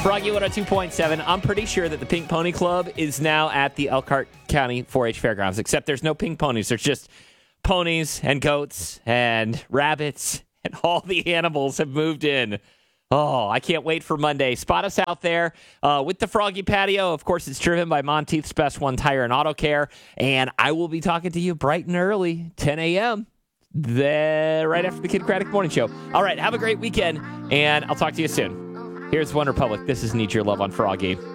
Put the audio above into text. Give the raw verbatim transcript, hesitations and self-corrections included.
Froggy one oh two point seven. I'm pretty sure that the Pink Pony Club is now at the Elkhart County four H Fairgrounds, except there's no pink ponies. There's just ponies and goats and rabbits, and all the animals have moved in. Oh, I can't wait for Monday. Spot us out there uh, with the Froggy Patio. Of course, it's driven by Monteith's Best One Tire and Auto Care, and I will be talking to you bright and early, ten a.m., the, right after the Kid Craddock Morning Show. All right, have a great weekend, and I'll talk to you soon. Here's One Republic. This is Need Your Love on Froggy.